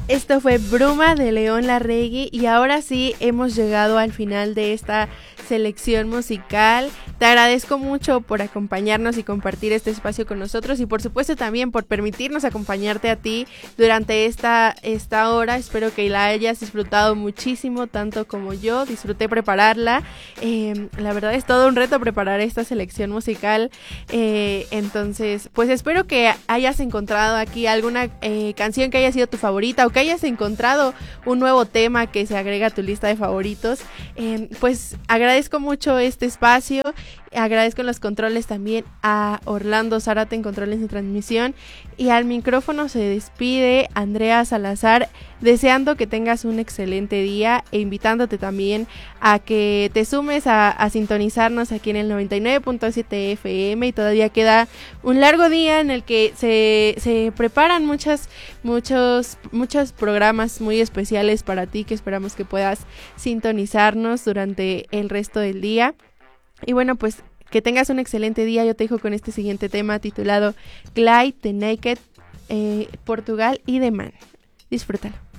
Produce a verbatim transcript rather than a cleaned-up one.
Esto fue Bruma de León Larregui y ahora sí hemos llegado al final de esta selección musical. Te agradezco mucho por acompañarnos y compartir este espacio con nosotros y por supuesto también por permitirnos acompañarte a ti durante esta, esta hora. Espero que la hayas disfrutado muchísimo, tanto como yo. Disfruté prepararla. Eh, la verdad es todo un reto preparar esta selección musical. Eh, entonces, pues espero que hayas encontrado aquí alguna eh, canción que haya sido tu favorita o que hayas encontrado un nuevo tema que se agrega a tu lista de favoritos. Eh, pues agradezco mucho este espacio. Agradezco en los controles también a Orlando Zárate en controles de transmisión y al micrófono se despide Andrea Salazar, deseando que tengas un excelente día e invitándote también a que te sumes a, a sintonizarnos aquí en el noventa y nueve punto siete F M y todavía queda un largo día en el que se, se preparan muchas, muchos, muchos programas muy especiales para ti que esperamos que puedas sintonizarnos durante el resto del día. Y bueno, pues que tengas un excelente día. Yo te dejo con este siguiente tema titulado Glide, The Naked, eh, Portugal y The Man. Disfrútalo.